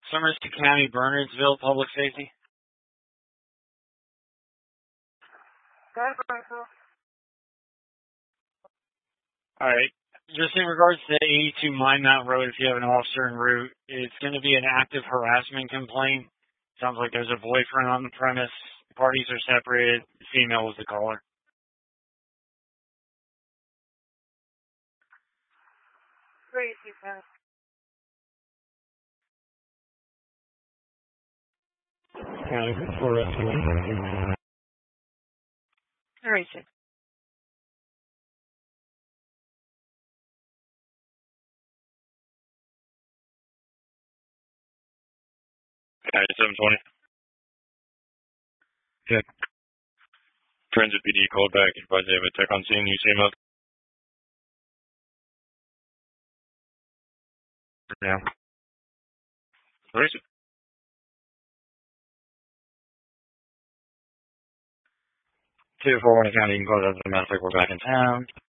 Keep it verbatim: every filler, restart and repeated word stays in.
Somerset County, Bernardsville, Public Safety. All right. Just in regards to eighty-two Mine Mountain Road, if you have an officer en route, it's going to be an active harassment complaint. Sounds like there's a boyfriend on the premise. Parties are separated. The female was the caller. Great, you can. County for All right, sir. County seven twenty. Good. Transit P D called back. Advised they have a tech on scene. You see him up? Yeah. Where is it? two four one County, you can close out the domestic. We're back in town.